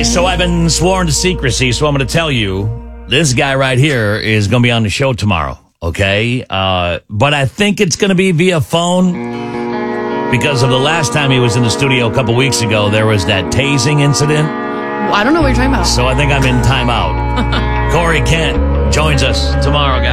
so I've been sworn to secrecy, so I'm going to tell you, this guy right here is going to be on the show tomorrow, okay? But I think it's going to be via phone because of the last time he was in the studio a couple weeks ago, there was that tasing incident. I don't know what you're talking about. So I think I'm in timeout. Corey Kent joins us tomorrow, guys.